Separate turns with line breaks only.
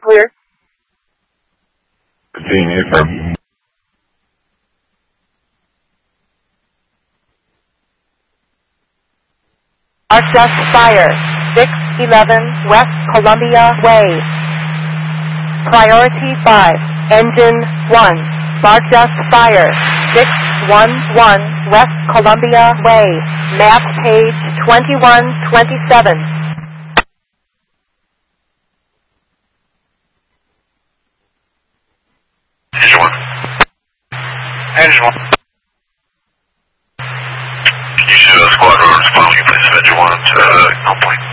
clear.
Continue, affirm.
Arcus Fire, 611 West Columbia Way. Priority 5, Engine 1, Arcus Fire, 611 West Columbia Way. Map page 2127.
Engine 1. Engine 1. Can you see the squadron following you, please, of Engine 1 to Home Point?